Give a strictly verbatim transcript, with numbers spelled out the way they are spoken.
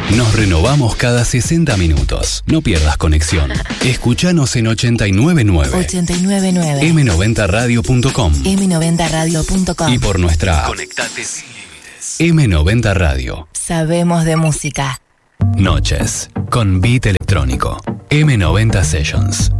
Nos renovamos cada sesenta minutos. No pierdas conexión. Escuchanos en ochenta y nueve nueve. ochenta y nueve nueve. eme noventa radio punto com. eme noventa radio punto com. Y por nuestra app. Conectate sin límites. eme noventa Radio. Sabemos de música. Noches con beat electrónico. eme noventa Sessions.